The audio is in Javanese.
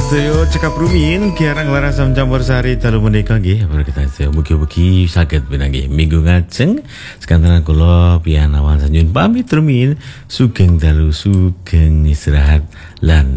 Saya cekap rumiyin kiarang larasam campur sari dalu menika nggih berkata saya mugi-mugi saged pinanggih minggu ngajeng sekanten kula piyanawan sanjun pamit rumiyin sugeng dalu sugeng istirahat lan